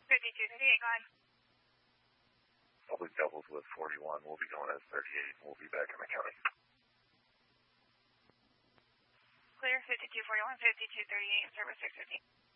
5238, go ahead. Public doubles with 41. We'll be going as 38. We'll be back in the county. Clear 5241, 5238, service 615.